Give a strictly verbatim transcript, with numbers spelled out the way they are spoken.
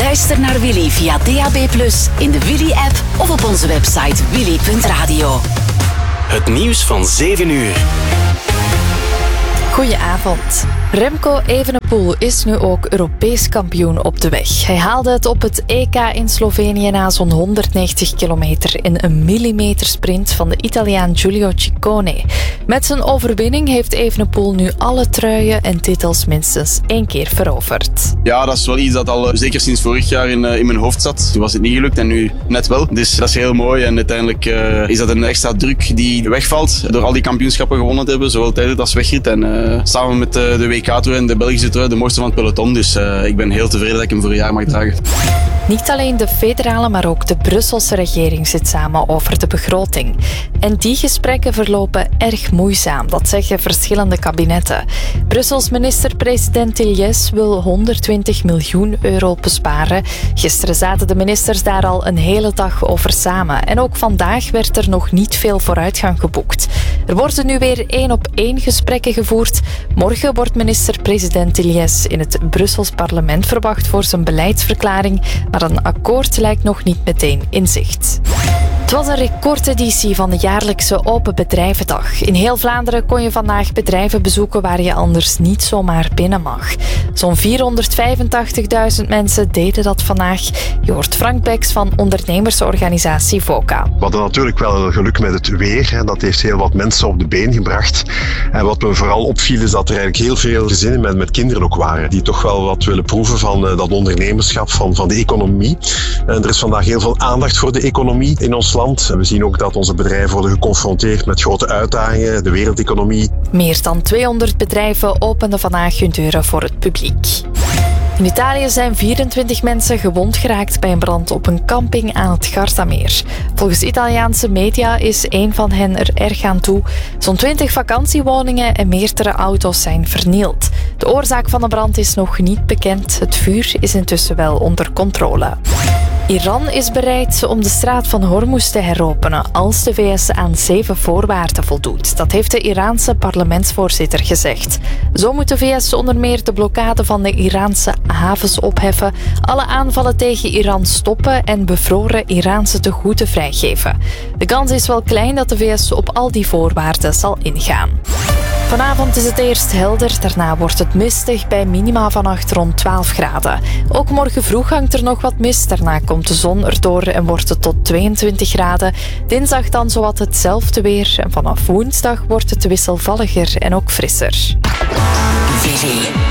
Luister naar Willy via D A B plus, in de Willy-app of op onze website willy punt radio. Het nieuws van zeven uur. Goedenavond. Remco Evenepoel is nu ook Europees kampioen op de weg. Hij haalde het op het E K in Slovenië na zo'n honderdnegentig kilometer in een millimeter sprint van de Italiaan Giulio Ciccone. Met zijn overwinning heeft Evenepoel nu alle truien en titels minstens één keer veroverd. Ja, dat is wel iets dat al zeker sinds vorig jaar in, in mijn hoofd zat. Toen was het niet gelukt en nu net wel. Dus dat is heel mooi en uiteindelijk uh, is dat een extra druk die wegvalt door al die kampioenschappen gewonnen te hebben, zowel tijdrit als wegrit. En uh, samen met de, de W K-tour en de Belgische tour, de mooiste van het peloton. Dus uh, ik ben heel tevreden dat ik hem voor een jaar mag dragen. Niet alleen de federale, maar ook de Brusselse regering zit samen over de begroting. En die gesprekken verlopen erg moeizaam, dat zeggen verschillende kabinetten. Brussels minister-president Tilliès wil honderdtwintig miljoen euro besparen. Gisteren zaten de ministers daar al een hele dag over samen. En ook vandaag werd er nog niet veel vooruitgang geboekt. Er worden nu weer één op één gesprekken gevoerd. Morgen wordt minister-president Tilliès in het Brussels parlement verwacht voor zijn beleidsverklaring. Maar een akkoord lijkt nog niet meteen in zicht. Het was een recordeditie van de jaarlijkse Open Bedrijvendag. In heel Vlaanderen kon je vandaag bedrijven bezoeken waar je anders niet zomaar binnen mag. Zo'n vierhonderdvijfentachtigduizend mensen deden dat vandaag. Je hoort Frank Beks van ondernemersorganisatie VOCA. We hadden natuurlijk wel geluk met het weer. Hè. Dat heeft heel wat mensen op de been gebracht. En wat me vooral opviel is dat er eigenlijk heel veel gezinnen met, met kinderen ook waren. Die toch wel wat willen proeven van uh, dat ondernemerschap, van, van de economie. En er is vandaag heel veel aandacht voor de economie in ons land. En we zien ook dat onze bedrijven worden geconfronteerd met grote uitdagingen, de wereldeconomie. Meer dan tweehonderd bedrijven openden vandaag hun deuren voor het publiek. In Italië zijn vierentwintig mensen gewond geraakt bij een brand op een camping aan het Gardameer. Volgens Italiaanse media is één van hen er erg aan toe. Zo'n twintig vakantiewoningen en meerdere auto's zijn vernield. De oorzaak van de brand is nog niet bekend. Het vuur is intussen wel onder controle. Iran is bereid om de straat van Hormuz te heropenen als de V S aan zeven voorwaarden voldoet. Dat heeft de Iraanse parlementsvoorzitter gezegd. Zo moet de V S onder meer de blokkade van de Iraanse havens opheffen, alle aanvallen tegen Iran stoppen en bevroren Iraanse tegoeden vrijgeven. De kans is wel klein dat de V S op al die voorwaarden zal ingaan. Vanavond is het eerst helder, daarna wordt het mistig bij minima vannacht rond twaalf graden. Ook morgen vroeg hangt er nog wat mist, daarna komt de zon erdoor en wordt het tot tweeëntwintig graden. Dinsdag dan zowat hetzelfde weer en vanaf woensdag wordt het wisselvalliger en ook frisser.